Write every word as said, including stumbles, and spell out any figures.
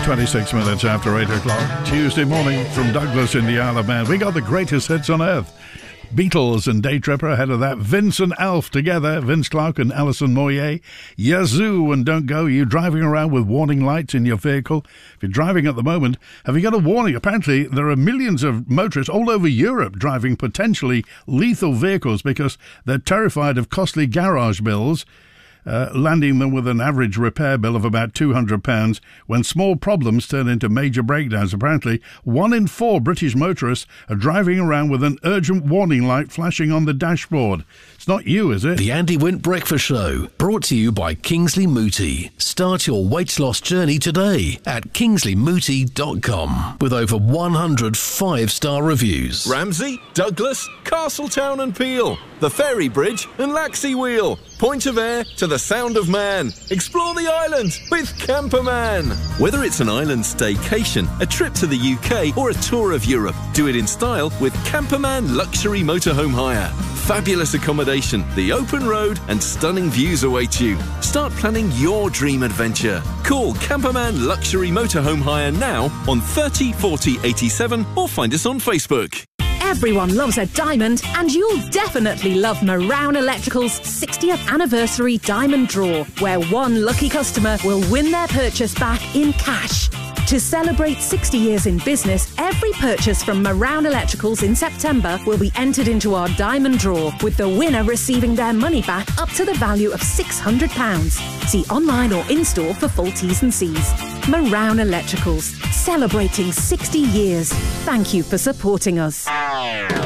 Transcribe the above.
twenty-six minutes after eight o'clock, Tuesday morning from Douglas in the Isle of Man. We got the greatest hits on earth. Beatles and Day Tripper. Ahead of that, Vince and Alf together, Vince Clarke and Alison Moyet. Yazoo and Don't Go. You driving around with warning lights in your vehicle? If you're driving at the moment, have you got a warning? Apparently, there are millions of motorists all over Europe driving potentially lethal vehicles because they're terrified of costly garage bills, Uh, landing them with an average repair bill of about two hundred pounds when small problems turn into major breakdowns. Apparently, one in four British motorists are driving around with an urgent warning light flashing on the dashboard. It's not you, is it? The Andy Wint Breakfast Show, brought to you by Kingsley Mooti. Start your weight loss journey today at kingsley mooti dot com with over one hundred five-star reviews. Ramsey, Douglas, Castletown and Peel, the Ferry Bridge and Laxey Wheel, Point of Ayr to the Sound of Man. Explore the island with Camperman. Whether it's an island staycation, a trip to the U K or a tour of Europe, do it in style with Camperman Luxury Motorhome Hire. Fabulous accommodation, the open road and stunning views await you. Start planning your dream adventure. Call Camperman Luxury Motorhome Hire now on thirty forty eighty-seven or find us on Facebook. Everyone loves a diamond, and you'll definitely love Marown Electrical's sixtieth anniversary diamond draw, where one lucky customer will win their purchase back in cash. To celebrate sixty years in business, every purchase from Marown Electricals in September will be entered into our diamond draw, with the winner receiving their money back up to the value of six hundred pounds. See online or in-store for full T's and C's. Marown Electricals, celebrating sixty years. Thank you for supporting us.